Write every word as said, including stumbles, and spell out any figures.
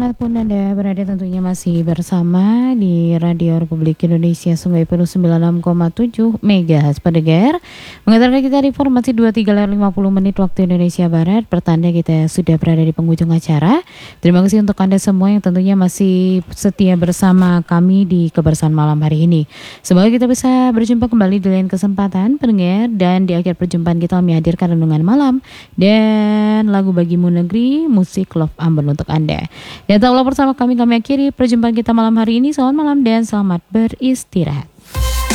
dimanapun Anda berada tentunya masih bersama di Radio Republik Indonesia Sungai Penuh sembilan puluh enam koma tujuh megahertz pendengar. Mengantarkan kita di informasi dua puluh tiga lewat lima puluh menit waktu Indonesia Barat. Pertanda kita sudah berada di penghujung acara. Terima kasih untuk Anda semua yang tentunya masih setia bersama kami di kebersamaan malam hari ini. Semoga kita bisa berjumpa kembali di lain kesempatan pendengar. Dan di akhir perjumpaan kita kami hadirkan renungan malam dan lagu Bagimu Negeri, musik Love Ambon untuk Anda. Dan tetaplah bersama kami, kami akhiri perjumpaan kita malam hari ini. Selamat malam dan selamat beristirahat.